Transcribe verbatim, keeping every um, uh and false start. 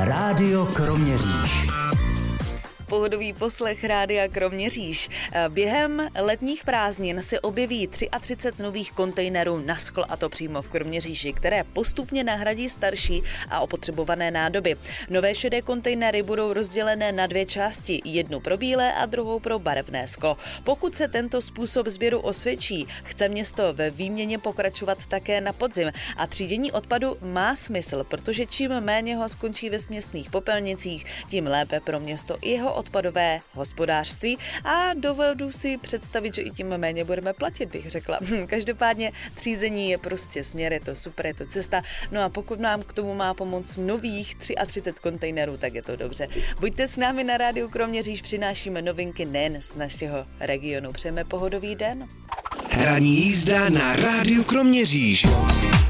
Rádio Kroměříž. Pohodový poslech Rádia Kroměříž. Během letních prázdnin se objeví třicet tři nových kontejnerů na sklo, a to přímo v Kroměříži, které postupně nahradí starší a opotřebované nádoby. Nové šedé kontejnery budou rozdělené na dvě části, jednu pro bílé a druhou pro barevné sklo. Pokud se tento způsob sběru osvědčí, chce město ve výměně pokračovat také na podzim a třídění odpadu má smysl, protože čím méně ho skončí ve směsných popelnicích, tím lépe pro město i jeho odpadové hospodářství a dovedu si představit, že i tím méně budeme platit, bych řekla. Každopádně třízení je prostě směr, je to super, je to cesta. No a pokud nám k tomu má pomoct nových třicet tři kontejnerů, tak je to dobře. Buďte s námi na Rádiu Kroměříž, přinášíme novinky nejen z našeho regionu. Přejeme pohodový den. Ranní jízda na Rádiu Kroměříž.